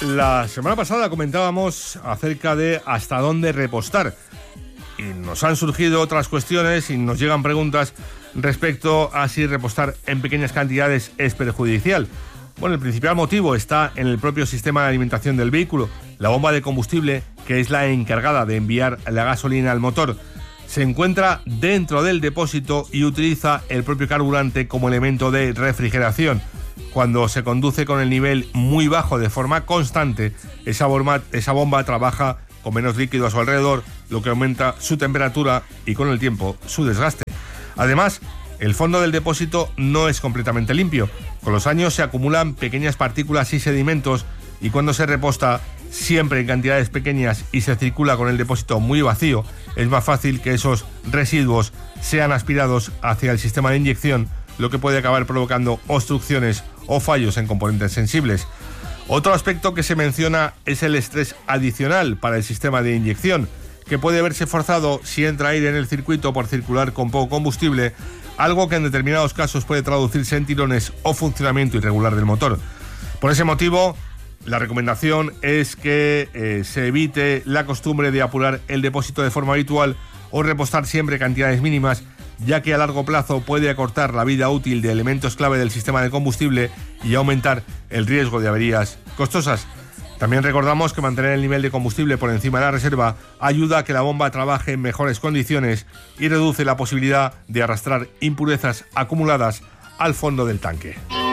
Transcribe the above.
La semana pasada comentábamos acerca de hasta dónde repostar y nos han surgido otras cuestiones y nos llegan preguntas respecto a si repostar en pequeñas cantidades es perjudicial. Bueno, el principal motivo está en el propio sistema de alimentación del vehículo. La bomba de combustible, que es la encargada de enviar la gasolina al motor, se encuentra dentro del depósito y utiliza el propio carburante como elemento de refrigeración. Cuando se conduce con el nivel muy bajo de forma constante, esa bomba trabaja con menos líquido a su alrededor, lo que aumenta su temperatura y con el tiempo su desgaste. Además, el fondo del depósito no es completamente limpio. Con los años se acumulan pequeñas partículas y sedimentos y cuando se reposta siempre en cantidades pequeñas y se circula con el depósito muy vacío, es más fácil que esos residuos sean aspirados hacia el sistema de inyección, lo que puede acabar provocando obstrucciones o fallos en componentes sensibles. Otro aspecto que se menciona es el estrés adicional para el sistema de inyección, que puede verse forzado si entra aire en el circuito por circular con poco combustible, algo que en determinados casos puede traducirse en tirones o funcionamiento irregular del motor. Por ese motivo, la recomendación es que se evite la costumbre de apurar el depósito de forma habitual o repostar siempre cantidades mínimas, ya que a largo plazo puede acortar la vida útil de elementos clave del sistema de combustible y aumentar el riesgo de averías costosas. También recordamos que mantener el nivel de combustible por encima de la reserva ayuda a que la bomba trabaje en mejores condiciones y reduce la posibilidad de arrastrar impurezas acumuladas al fondo del tanque.